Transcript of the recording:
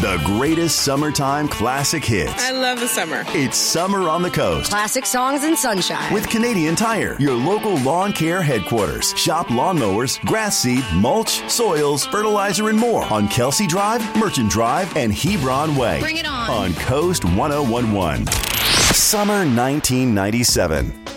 The greatest summertime classic hits. I love the summer. It's Summer on the Coast. Classic songs and sunshine. With Canadian Tire, your local lawn care headquarters. Shop lawnmowers, grass seed, mulch, soils, fertilizer, and more on Kelsey Drive, Merchant Drive, and Hebron Way. Bring it on. On Coast 1011. Summer 1997.